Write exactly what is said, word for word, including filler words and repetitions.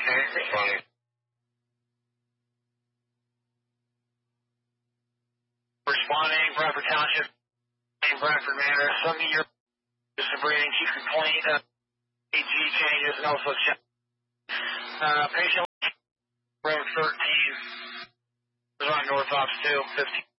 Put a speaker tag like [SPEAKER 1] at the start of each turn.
[SPEAKER 1] Okay, responding. Responding, Bradford Township, Bradford Manor. Some of your is a breathing chief complaint, uh, A G changes, and also check. Uh, patient room thirteen is on North Ops two, fifteen.